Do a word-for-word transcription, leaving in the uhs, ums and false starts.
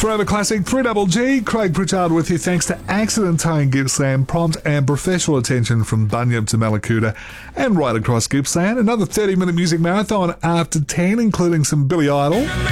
Forever Classic, three double G, Craig Pritchard with you thanks to Accident Towing Gippsland, prompt and professional attention from Bunyip to Mallacoota and right across Gippsland. Another thirty minute music marathon after ten, including some Billy Idol.